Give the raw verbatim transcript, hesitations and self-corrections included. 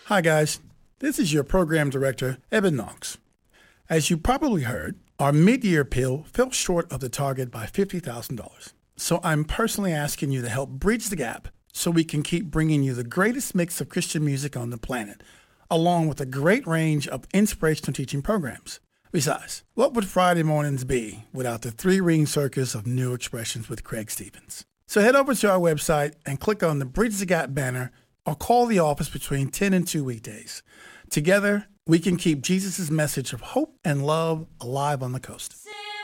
Hi, guys. This is your program director, Eben Knox. As you probably heard, our mid-year appeal fell short of the target by fifty thousand dollars. So I'm personally asking you to help bridge the gap so we can keep bringing you the greatest mix of Christian music on the planet, along with a great range of inspirational teaching programs. Besides, what would Friday mornings be without the three-ring circus of new expressions with Craig Stevens? So head over to our website and click on the Bridge the Gap banner or call the office between ten and two weekdays. Together, we can keep Jesus' message of hope and love alive on the coast.